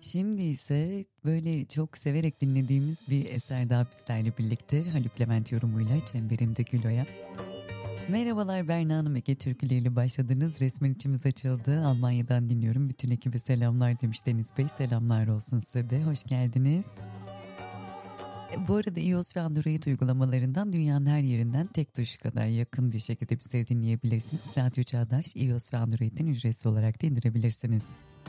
Şimdi ise böyle çok severek dinlediğimiz bir eser daha bizlerle birlikte Haluk Levent yorumuyla Çemberimde Gülo'ya. Merhabalar Berna Hanım, Ege türküleriyle başladınız. Resmen içimiz açıldı. Almanya'dan dinliyorum. Bütün ekibe selamlar demiş Deniz Bey. Selamlar olsun size de. Hoş geldiniz. Bu arada iOS ve Android uygulamalarından dünyanın her yerinden tek tuş kadar yakın bir şekilde bizleri dinleyebilirsiniz. Radyo Çağdaş, iOS ve Android'den ücretsiz olarak da indirebilirsiniz.